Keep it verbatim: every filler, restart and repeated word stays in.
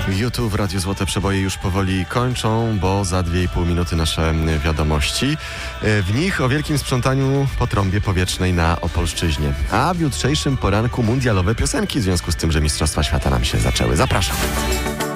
YouTube w Radiu Złote Przeboje już powoli kończą, bo za dwie i pół minuty nasze wiadomości. W nich o wielkim sprzątaniu po trąbie powietrznej na Opolszczyźnie. A w jutrzejszym poranku mundialowe piosenki w związku z tym, że Mistrzostwa Świata nam się zaczęły. Zapraszam.